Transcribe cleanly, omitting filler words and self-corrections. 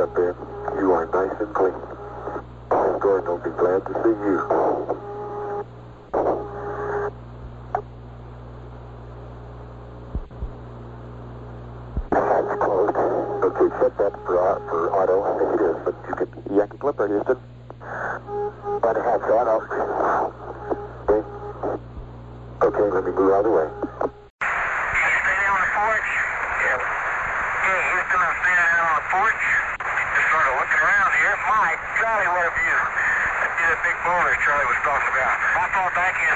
You're up there. You are nice and clean. Gordon will be glad to see you. Hatch closed. Okay, set that for auto. Yes, it is, but you can... Yankee Clipper, Houston. By the hatch auto. Okay. Okay, let me move out of the way. Standing on the porch? Yep. Hey, Houston, I'm standing out on the porch. Just sort of looking around here. Mike, Charlie, what have you? I see that big boulder Charlie was talking about. I fall back in.